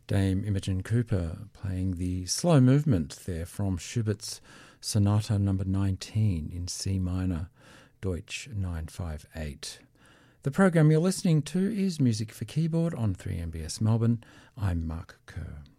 Dame Imogen Cooper playing the slow movement there from Schubert's Sonata number 19 in C minor, Deutsch 958. The program you're listening to is Music for Keyboard on 3MBS Melbourne. I'm Mark Kerr.